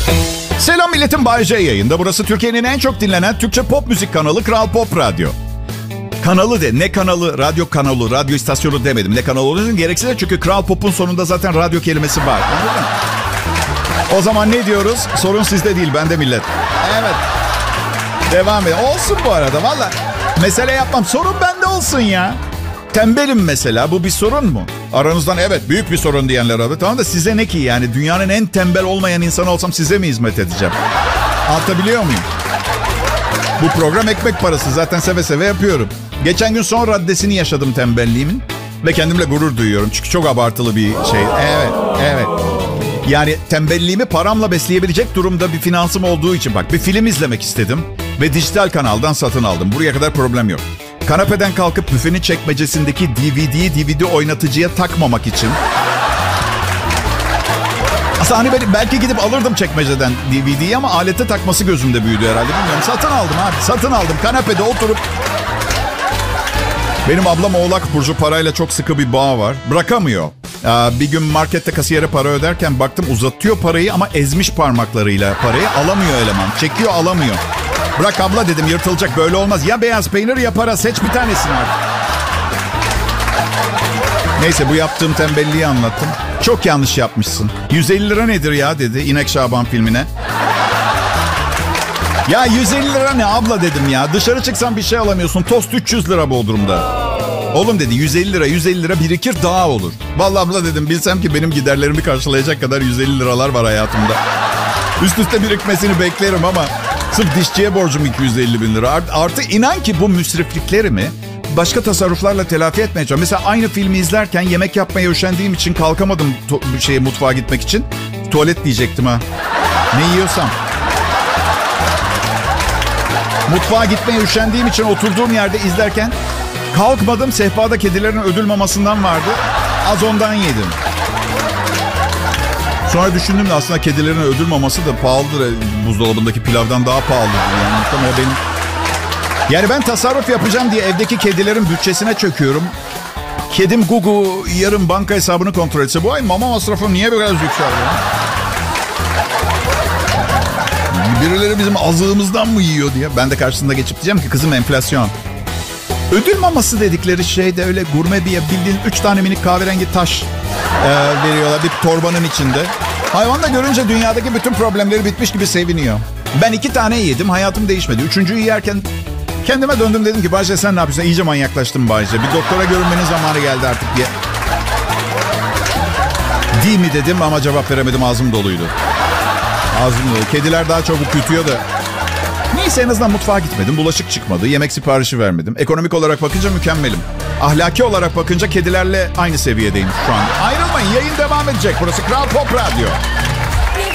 Selam milletin, Bay J yayında. Burası Türkiye'nin en çok dinlenen Türkçe pop müzik kanalı Kral Pop Radyo. Kanalı de, ne kanalı, radyo istasyonu demedim. Ne kanalı olduğunu gereksiz, çünkü Kral Pop'un sonunda zaten radyo kelimesi var. Anladın mı? O zaman ne diyoruz? Sorun sizde değil, bende millet. Evet. Devam edelim. Olsun bu arada, valla. Mesele yapmam. Sorun bende olsun ya. Tembelim mesela. Bu bir sorun mu? Aranızdan evet büyük bir sorun diyenler abi. Tamam da size ne ki yani? Dünyanın en tembel olmayan insanı olsam size mi hizmet edeceğim? Anlatabiliyor muyum? Bu program ekmek parası. Zaten seve seve yapıyorum. Geçen gün son raddesini yaşadım tembelliğimin. Ve kendimle gurur duyuyorum. Çünkü çok abartılı bir şey. Evet. Yani tembelliğimi paramla besleyebilecek durumda bir finansım olduğu için bak, bir film izlemek istedim. Ve dijital kanaldan satın aldım. Buraya kadar problem yok. Kanepeden kalkıp büfenin çekmecesindeki DVD oynatıcıya takmamak için. Aslında hani belki gidip alırdım çekmeceden DVD'yi ama alete takması gözümde büyüdü herhalde. Bilmiyorum. Satın aldım abi. Satın aldım. Kanepede oturup. Benim ablam Oğlak Burcu, parayla çok sıkı bir bağ var. Bırakamıyor. Bir gün markette kasiyere para öderken baktım uzatıyor parayı ama ezmiş parmaklarıyla parayı. Alamıyor eleman. Çekiyor, alamıyor. Bırak abla dedim, yırtılacak, böyle olmaz. Ya beyaz peynir ya para, seç bir tanesini artık. Neyse, bu yaptığım tembelliği anlattım. Çok yanlış yapmışsın. 150 lira nedir ya dedi İnek Şaban filmine. Ya 150 lira ne abla dedim ya. Dışarı çıksan bir şey alamıyorsun. Tost 300 lira Bodrum'da. Oğlum dedi 150 lira birikir daha olur. Vallahi abla dedim, bilsem ki benim giderlerimi karşılayacak kadar 150 liralar var hayatımda. Üst üste birikmesini beklerim ama sırf dişçiye borcum 250 bin lira. Artı inan ki bu müsrifliklerimi başka tasarruflarla telafi etmeyeceğim. Mesela aynı filmi izlerken yemek yapmaya üşendiğim için kalkamadım mutfağa gitmek için. Tuvalet diyecektim ha. Ne yiyorsam. Mutfağa gitmeye üşendiğim için oturduğum yerde izlerken kalkmadım. Sehpada kedilerin ödül mamasından vardı. Az ondan yedim. Sonra düşündüm de aslında kedilerin ödül maması da pahalıdır. Buzdolabındaki pilavdan daha pahalıdır. Yani ben tasarruf yapacağım diye evdeki kedilerin bütçesine çöküyorum. Kedim Gugu yarın banka hesabını kontrol etse bu ay mama masrafım niye biraz yükseldi? Birileri bizim azığımızdan mı yiyor diye. Ben de karşısında geçip diyeceğim ki kızım enflasyon. Ödül maması dedikleri şey de öyle gurme bir, bildiğin 3 tane minik kahverengi taş veriyorlar bir torbanın içinde. Hayvan da görünce dünyadaki bütün problemleri bitmiş gibi seviniyor. Ben 2 tane yedim, hayatım değişmedi. 3.'yü yerken kendime döndüm, dedim ki Bayce sen ne yapıyorsun? İyice manyaklaştın Bayce. Bir doktora görünmenin zamanı geldi artık diye. Değil mi dedim ama cevap veremedim, ağzım doluydu. Ağzım doluydu. Kediler daha çabuk yutuyor da. Neyse, en azından mutfağa gitmedim. Bulaşık çıkmadı. Yemek siparişi vermedim. Ekonomik olarak bakınca mükemmelim. Ahlaki olarak bakınca kedilerle aynı seviyedeyim şu an. Ayrılmayın, yayın devam edecek. Burası Kral Pop Radyo.